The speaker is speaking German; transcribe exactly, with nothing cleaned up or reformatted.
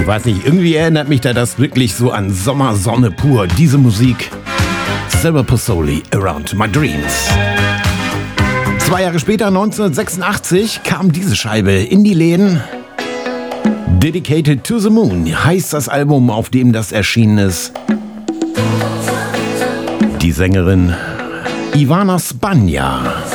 weiß nicht, irgendwie erinnert mich da das wirklich so an Sommersonne pur. Diese Musik. Silver Pozzoli, Around My Dreams. Zwei Jahre später, neunzehnhundertsechsundachtzig, kam diese Scheibe in die Läden. Dedicated to the Moon heißt das Album, auf dem das erschienen ist. Die Sängerin Ivana Spagna.